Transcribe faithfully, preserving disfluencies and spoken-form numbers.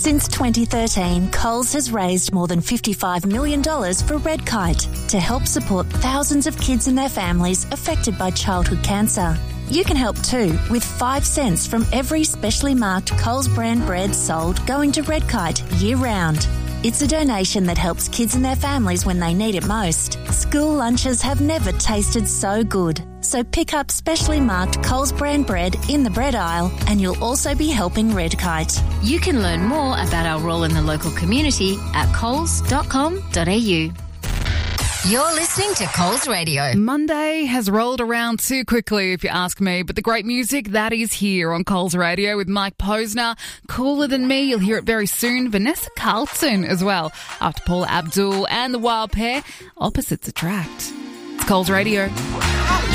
Since twenty thirteen, Coles has raised more than fifty-five million dollars for Red Kite to help support thousands of kids and their families affected by childhood cancer. You can help too, with five cents from every specially marked Coles brand bread sold going to Red Kite year-round. It's a donation that helps kids and their families when they need it most. School lunches have never tasted so good. So pick up specially marked Coles brand bread in the bread aisle and you'll also be helping Red Kite. You can learn more about our role in the local community at coles dot com dot a u. You're listening to Coles Radio. Monday has rolled around too quickly, if you ask me, but the great music, that is here on Coles Radio with Mike Posner. Cooler Than Me, you'll hear it very soon. Vanessa Carlton as well, after Paula Abdul and the Wild Pair. Opposites attract. It's Coles Radio.